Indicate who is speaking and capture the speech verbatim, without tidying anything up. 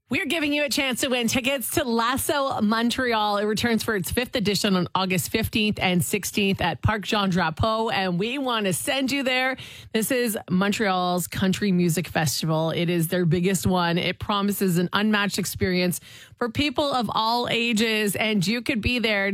Speaker 1: We're giving you a chance to win tickets to Lasso Montreal. It returns for its fifth edition on August fifteenth and sixteenth at Parc Jean Drapeau, and we want to send you there. This is Montreal's country music festival. It is their biggest one. It promises an unmatched experience for people of all ages, and you could be there